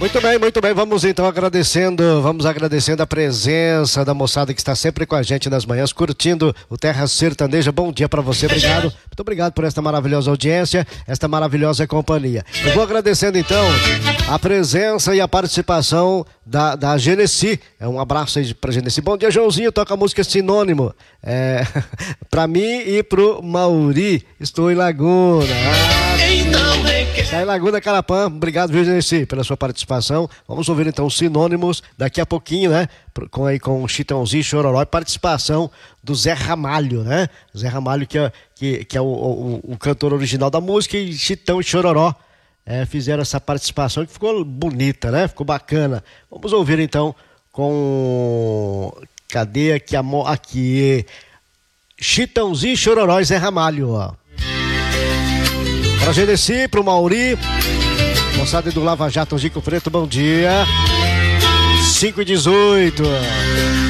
Muito bem, vamos agradecendo a presença da moçada que está sempre com a gente nas manhãs, curtindo o Terra Sertaneja. Bom dia para você, obrigado, muito obrigado por esta maravilhosa audiência, esta maravilhosa companhia. Eu vou agradecendo então a presença e a participação da Genesi. Um abraço aí pra Genesi. Bom dia, Joãozinho, toca a música Sinônimo, pra mim e pro Mauri, estou em Laguna. Está em Laguna, Carapã. Obrigado, viu, Genesi, pela sua participação. Vamos ouvir então os Sinônimos daqui a pouquinho, né? Com Chitãozinho e Chororó, e participação do Zé Ramalho, né? Zé Ramalho que é o cantor original da música, e Chitão e Chororó fizeram essa participação que ficou bonita, né? Ficou bacana. Vamos ouvir então com... Cadê aqui? Aqui. Chitãozinho e Chororó e Zé Ramalho, ó. Pra Genesi, pro Mauri, moçada do Lava Jato, Zico Preto, bom dia. 5h18.